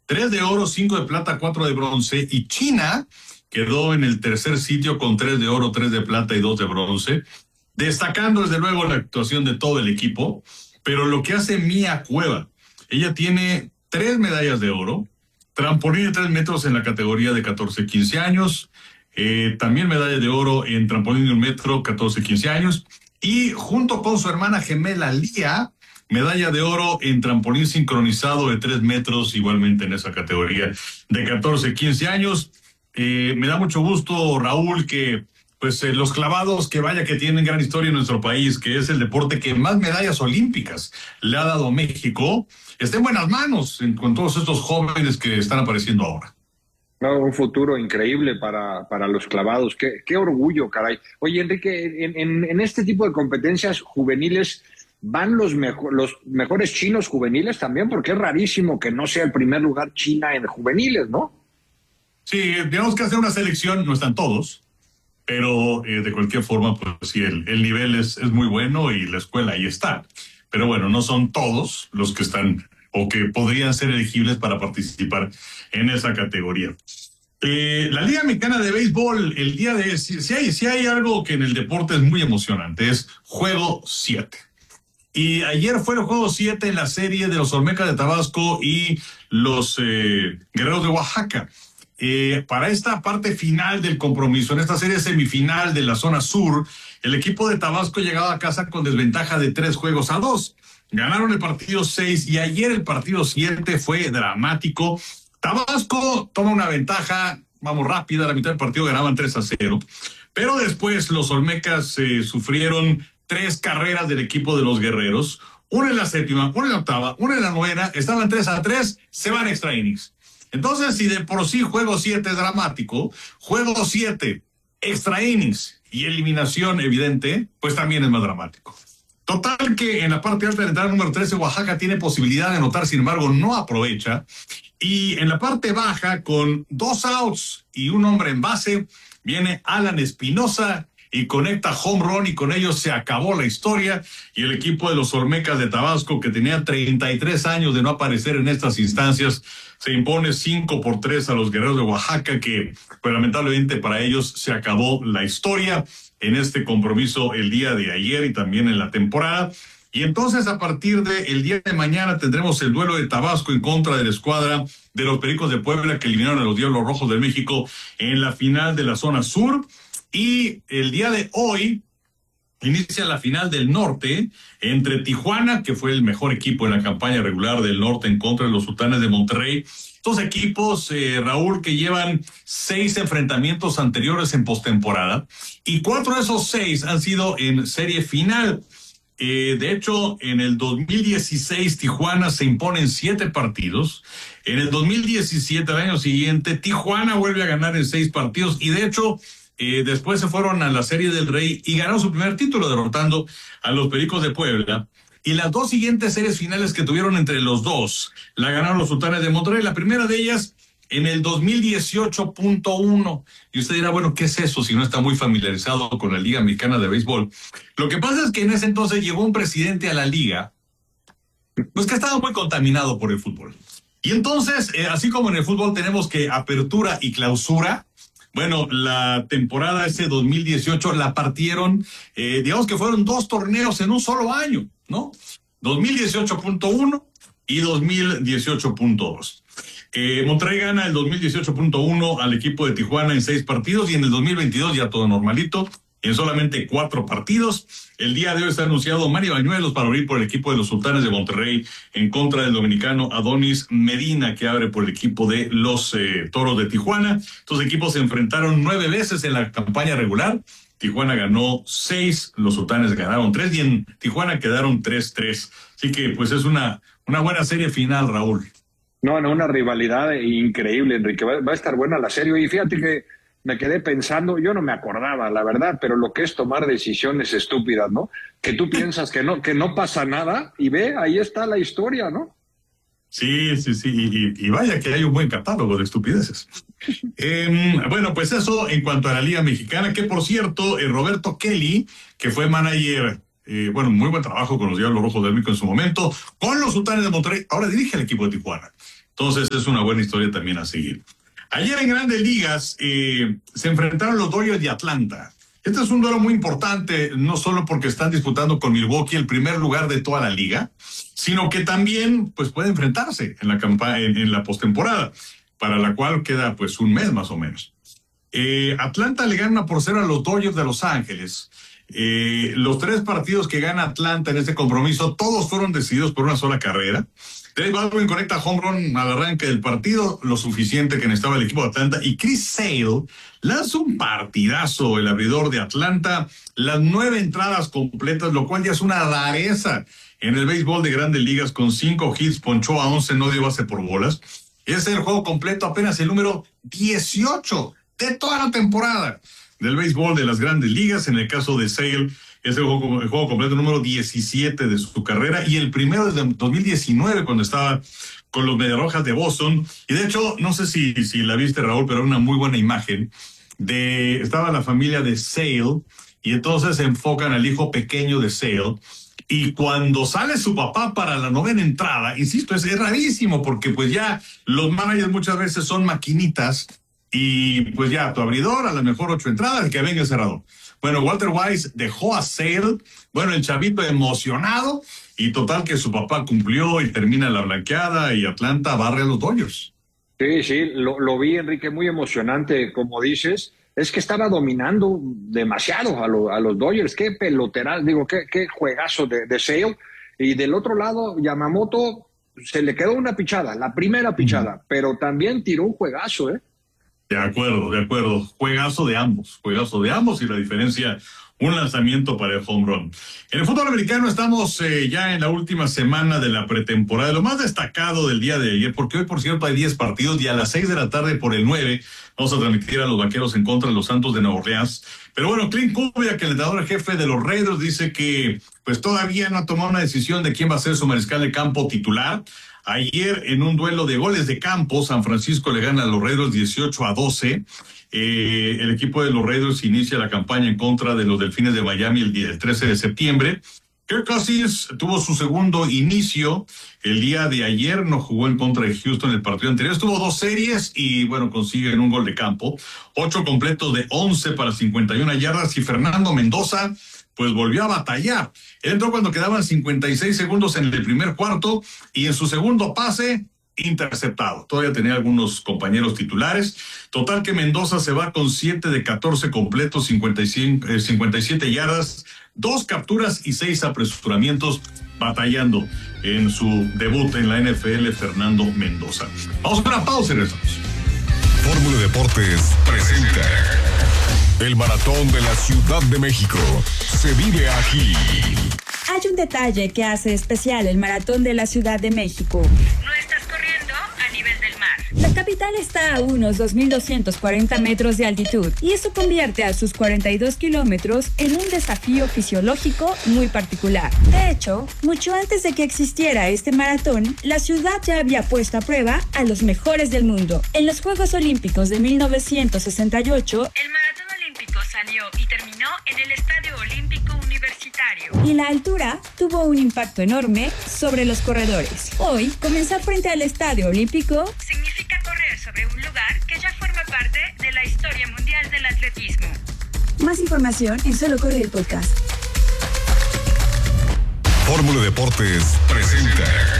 3 de oro, 5 de plata, 4 de bronce, y China quedó en el tercer sitio con 3 de oro, 3 de plata y 2 de bronce, destacando desde luego la actuación de todo el equipo. Pero lo que hace Mia Cueva, ella tiene 3 medallas de oro, trampolín de 3 metros en la categoría de 14-15 años, también medalla de oro en trampolín de 1 metro, 14-15 años, y junto con su hermana gemela Lía, medalla de oro en trampolín sincronizado de 3 metros, igualmente en esa categoría de 14-15 años. Me da mucho gusto, Raúl, que pues los clavados, que vaya que tienen gran historia en nuestro país, que es el deporte que más medallas olímpicas le ha dado a México, está en buenas manos con todos estos jóvenes que están apareciendo ahora. No, un futuro increíble para los clavados. Qué orgullo, caray. Oye, Enrique, en este tipo de competencias juveniles, ¿van los mejores chinos juveniles también? Porque es rarísimo que no sea el primer lugar China en juveniles, ¿no? Sí, tenemos que hacer una selección, no están todos, pero de cualquier forma, pues sí, el nivel es muy bueno y la escuela ahí está. Pero bueno, no son todos los que están o que podrían ser elegibles para participar en esa categoría. La Liga Mexicana de Béisbol, el día de... Si hay algo que en el deporte es muy emocionante, es Juego 7. Y ayer fue el Juego 7 en la serie de los Olmecas de Tabasco y los Guerreros de Oaxaca. Para esta parte final del compromiso, en esta serie semifinal de la zona sur, el equipo de Tabasco llegaba a casa con desventaja de 3-2. Ganaron el partido 6 y ayer el partido 7 fue dramático. Tabasco toma una ventaja, vamos, rápida, a la mitad del partido ganaban 3-0. Pero después los Olmecas sufrieron 3 carreras del equipo de los Guerreros, una en la séptima, una en la octava, una en la novena, estaban 3-3, se van extra innings. Entonces, si de por sí Juego 7 es dramático, Juego 7, extra innings y eliminación evidente, pues también es más dramático. Total que en la parte alta de la entrada número 13, Oaxaca tiene posibilidad de anotar, sin embargo, no aprovecha. Y en la parte baja, con 2 outs y un hombre en base, viene Alan Espinosa y conecta home run, y con ello se acabó la historia. Y el equipo de los Olmecas de Tabasco, que tenía 33 años de no aparecer en estas instancias, se impone 5-3 a los Guerreros de Oaxaca, que pues lamentablemente para ellos se acabó la historia en este compromiso el día de ayer y también en la temporada. Y entonces, a partir del día de mañana, tendremos el duelo de Tabasco en contra de la escuadra de los Pericos de Puebla, que eliminaron a los Diablos Rojos de México en la final de la zona sur. Y el día de hoy inicia la final del norte entre Tijuana, que fue el mejor equipo en la campaña regular del norte, en contra de los Sultanes de Monterrey. Dos equipos, Raúl, que llevan 6 enfrentamientos anteriores en postemporada, y 4 de esos 6 han sido en serie final. De hecho, en el 2016 Tijuana se impone en 7 partidos. En el 2017, el año siguiente, Tijuana vuelve a ganar en 6 partidos, y de hecho después se fueron a la Serie del Rey y ganaron su primer título derrotando a los Pericos de Puebla. Y las 2 siguientes series finales que tuvieron entre los dos la ganaron los Sultanes de Monterrey. La primera de ellas en el 2018.1. Y usted dirá, bueno, ¿qué es eso si no está muy familiarizado con la Liga Mexicana de Béisbol? Lo que pasa es que en ese entonces llegó un presidente a la liga, pues que estaba muy contaminado por el fútbol. Y entonces, así como en el fútbol tenemos que apertura y clausura, bueno, la temporada ese 2018 la partieron, digamos que fueron 2 torneos en un solo año, ¿no? 2018.1 y 2018.2. Monterrey gana el 2018.1 al equipo de Tijuana en 6 partidos, y en el 2022 ya todo normalito, en solamente 4 partidos. El día de hoy está anunciado Manny Bañuelos para abrir por el equipo de los Sultanes de Monterrey en contra del dominicano Adonis Medina, que abre por el equipo de los Toros de Tijuana. Estos equipos se enfrentaron 9 veces en la campaña regular. Tijuana ganó 6, los Sultanes ganaron 3 y en Tijuana quedaron 3-3. Así que pues es una buena serie final, Raúl. No, una rivalidad increíble, Enrique. Va a estar buena la serie. Y fíjate que me quedé pensando, yo no me acordaba, la verdad, pero lo que es tomar decisiones estúpidas, ¿no? Que tú piensas que no pasa nada, y ve, ahí está la historia, ¿no? Sí, y vaya que hay un buen catálogo de estupideces. Bueno, pues eso en cuanto a la Liga Mexicana, que por cierto, Roberto Kelly, que fue manager, bueno, muy buen trabajo con los Diablos Rojos de México en su momento, con los Sultanes de Monterrey, ahora dirige el equipo de Tijuana. Entonces es una buena historia también a seguir. Ayer en Grandes Ligas se enfrentaron los Dodgers de Atlanta. Este es un duelo muy importante, no solo porque están disputando con Milwaukee el primer lugar de toda la liga, sino que también pues puede enfrentarse en la campaña, en la postemporada, para la cual queda pues un mes más o menos. Atlanta le gana 1-0 a los Dodgers de Los Ángeles. Los 3 partidos que gana Atlanta en este compromiso, todos fueron decididos por una sola carrera. Dave Baldwin conecta home run al arranque del partido, lo suficiente que necesitaba el equipo de Atlanta, y Chris Sale lanza un partidazo, el abridor de Atlanta, las 9 entradas completas, lo cual ya es una rareza en el béisbol de Grandes Ligas. Con 5 hits, ponchó a 11, no dio base por bolas. Es el juego completo, apenas el número 18 de toda la temporada del béisbol de las Grandes Ligas. En el caso de Sale, es el juego completo número 17 de su carrera, y el primero desde 2019, cuando estaba con los Mediarrojas de Boston. Y de hecho, no sé si la viste, Raúl, pero era una muy buena imagen. Estaba la familia de Sale, y entonces se enfocan al hijo pequeño de Sale. Y cuando sale su papá para la 9ª entrada, insisto, es rarísimo, porque pues ya los managers muchas veces son maquinitas, y pues ya tu abridor, a lo mejor 8 entradas, y que venga el cerrador. Bueno, Walter Wise dejó a Sale, bueno, el chavito emocionado, y total que su papá cumplió y termina la blanqueada, y Atlanta barre a los Dodgers. Sí, lo vi, Enrique, muy emocionante, como dices. Es que estaba dominando demasiado a los Dodgers. Qué pelotera, digo, qué juegazo de Sale. Y del otro lado, Yamamoto se le quedó una pichada, la primera pichada, pero también tiró un juegazo, ¿eh? De acuerdo. Juegazo de ambos, y la diferencia, un lanzamiento para el home run. En el fútbol americano estamos ya en la última semana de la pretemporada. Lo más destacado del día de ayer, porque hoy, por cierto, hay 10 partidos, y a las 6 de la tarde por el 9 vamos a transmitir a los Vaqueros en contra de los Santos de Nueva Orleans. Pero bueno, Clint Kubiak, el entrenador jefe de los Raiders, dice que pues todavía no ha tomado una decisión de quién va a ser su mariscal de campo titular. Ayer, en un duelo de goles de campo, San Francisco le gana a los Raiders 18-12. El equipo de los Raiders inicia la campaña en contra de los Delfines de Miami el 13 de septiembre. Kirk Cousins tuvo su segundo inicio el día de ayer, no jugó en contra de Houston el partido anterior. Estuvo 2 series y, bueno, consiguen un gol de campo. 8 completos de 11 para 51 yardas, y Fernando Mendoza pues volvió a batallar. Él entró cuando quedaban 56 segundos en el primer cuarto, y en su segundo pase, interceptado. Todavía tenía algunos compañeros titulares. Total que Mendoza se va con 7 de 14 completos, 57 yardas, 2 capturas y 6 apresuramientos, batallando en su debut en la NFL, Fernando Mendoza. Vamos a una pausa y regresamos. Fórmula Deportes presenta el Maratón de la Ciudad de México. Se vive aquí. Hay un detalle que hace especial el Maratón de la Ciudad de México. No estás corriendo a nivel del mar. La capital está a unos 2.240 metros de altitud, y eso convierte a sus 42 kilómetros en un desafío fisiológico muy particular. De hecho, mucho antes de que existiera este maratón, la ciudad ya había puesto a prueba a los mejores del mundo. En los Juegos Olímpicos de 1968, El maratón olímpico salió y terminó en el Estadio Olímpico Universitario. y la altura tuvo un impacto enorme sobre los corredores. Hoy, comenzar frente al Estadio Olímpico Significa correr sobre un lugar que ya forma parte de la historia mundial del atletismo. Más información en Solo Corre el Podcast. Fórmula Deportes presenta